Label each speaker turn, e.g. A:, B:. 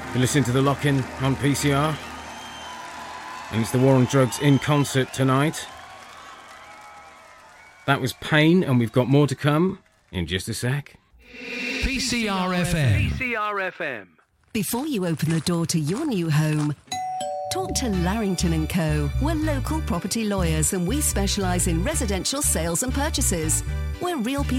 A: You listen to The Lock-In on PCR. And it's the War on Drugs in concert tonight. That was Pain, and we've got more to come in just a sec.
B: PCR FM.
C: PCR FM.
D: Before you open the door to your new home, talk to Larrington & Co. We're local property lawyers and we specialise in residential sales and purchases. We're real people.